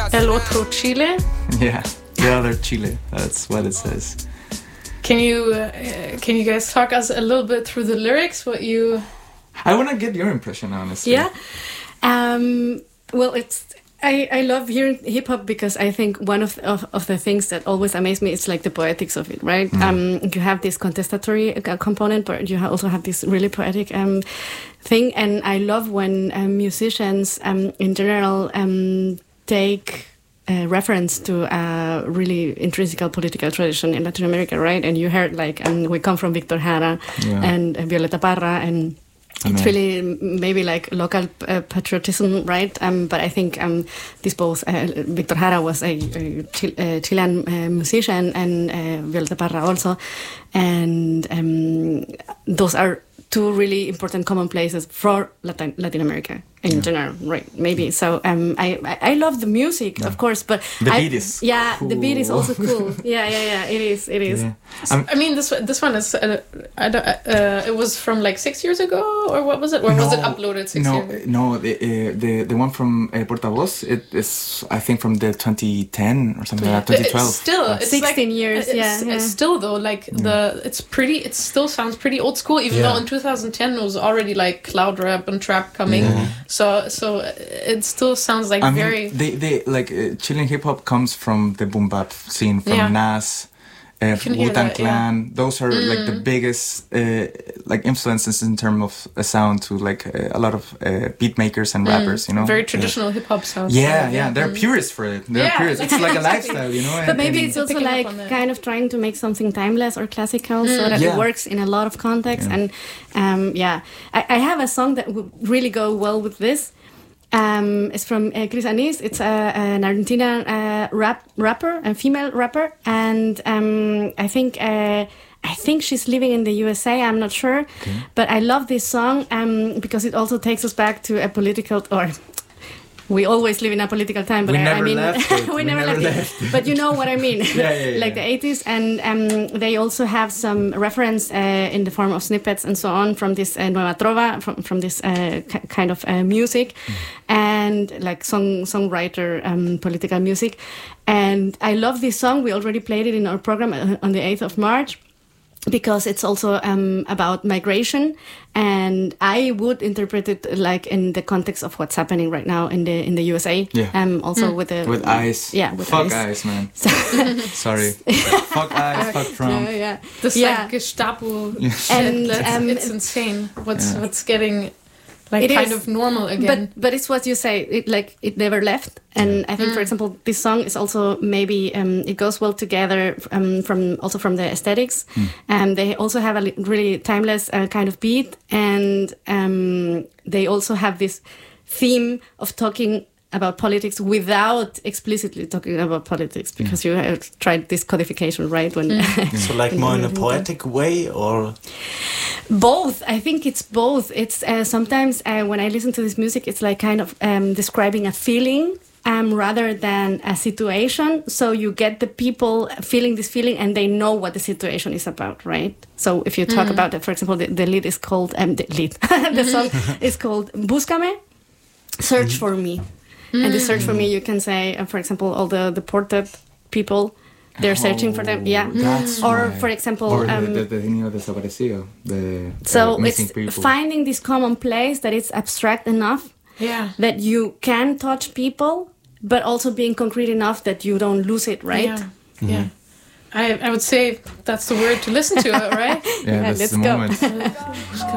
El otro Chile. Yeah, the other Chile. That's what it says. Can you guys talk us a little bit through the lyrics? I want to get your impression, honestly. Yeah. Well, I love hearing hip hop because I think one of the things that always amaze me is like the poetics of it, right? You have this contestatory component, but you also have this really poetic thing. And I love when musicians in general take reference to a really intrinsic political tradition in Latin America, right? And you heard like we come from Victor Jara and Violeta Parra, and it's really maybe like local patriotism, right? But I think this both Victor Jara was a Chilean musician, and Violeta Parra also, and those are two really important common places for Latin America in general, right? Maybe so. I love the music, of course, but the beat is cool. The beat is also cool. Yeah. It is. Yeah. I mean, this one is. It was from like 6 years ago, or what was it? Or was it uploaded 6 years ago? No, the one from Portavoz, it is I think from the 2010 or something like that, 2012. It's still, it's 16 years. It's still though like it's pretty. It still sounds pretty old school, even though in 2010 it was already like cloud rap and trap coming. Yeah. So it still sounds like very. They like Chilean hip hop comes from the boom bap scene from Nas, Wu-Tang Clan. Those are like the biggest like influences in terms of a sound to like a lot of beat makers and rappers. You know, very traditional hip hop sounds. Yeah. They're purists for it. They're purists. It's like a lifestyle, you know. But maybe it's also like kind of trying to make something timeless or classical, so that it works in a lot of contexts. And I have a song that would really go well with this. It's from Cris Anís. It's an Argentinian rapper, a female rapper, and I think she's living in the USA. I'm not sure, but I love this song because it also takes us back to a political or. We always live in a political time, but we never left it. But you know what I mean. Like the 80s, and they also have some reference in the form of snippets and so on from this Nueva Trova, from this kind of music, and like songwriter political music. And I love this song. We already played it in our program on the 8th of March. Because it's also about migration, and I would interpret it like in the context of what's happening right now in the USA. Also with ICE. With fuck ICE, man. Sorry. Fuck ICE. Fuck Trump. This like Gestapo shit. It's insane. What's getting. Like it kind of normal again. But it's what you say, it never left. And I think, for example, this song is also maybe, it goes well together from the aesthetics. And they also have a really timeless kind of beat. And they also have this theme of talking about politics without explicitly talking about politics, because you have tried this codification, right? When so like more in a poetic way, or both. I think it's both. It's sometimes when I listen to this music, it's like kind of describing a feeling rather than a situation. So you get the people feeling this feeling, and they know what the situation is about, right? So if you talk about it, for example, the lead is called the song is called "Búscame," search for me. And the search for me, you can say, for example, all the deported people, they're searching for them. Yeah. Or, for example... Or the niño desaparecido. So it's people. Finding this common place that is abstract enough that you can touch people, but also being concrete enough that you don't lose it, right? Yeah. I would say that's the word to listen to, right? That's let's the go. moment.